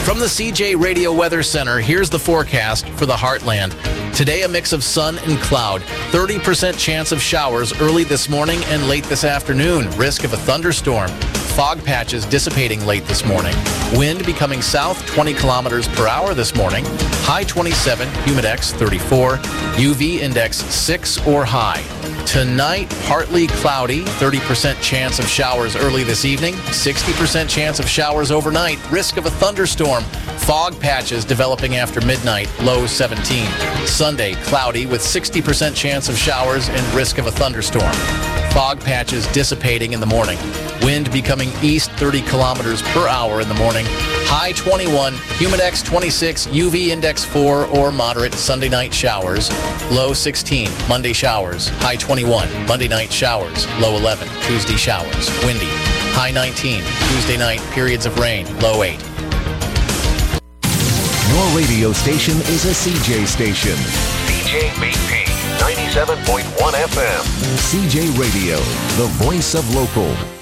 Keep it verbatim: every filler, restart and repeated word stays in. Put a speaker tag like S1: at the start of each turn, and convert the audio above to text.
S1: From the C J Radio Weather Center, here's the forecast for the Heartland. Today, a mix of sun and cloud. thirty percent chance of showers early this morning and late this afternoon. Risk of a thunderstorm. Fog patches dissipating late this morning. Wind becoming south twenty kilometers per hour this morning. High twenty-seven, humidex thirty-four, U V index six or high. Tonight, partly cloudy, thirty percent chance of showers early this evening, sixty percent chance of showers overnight, risk of a thunderstorm. Fog patches developing after midnight, low seventeen. Sunday, cloudy with sixty percent chance of showers and risk of a thunderstorm. Fog patches dissipating in the morning. Wind becoming east thirty kilometers per hour in the morning. High twenty-one, humidex twenty-six, U V index four or moderate Sunday night showers. Low sixteen, Monday showers. High twenty-one, Monday night showers. Low eleven, Tuesday showers. Windy. High nineteen, Tuesday night periods of rain. Low eight.
S2: Your radio station is a C J station.
S3: C J B P ninety-seven point one F M.
S2: C J Radio, the voice of local.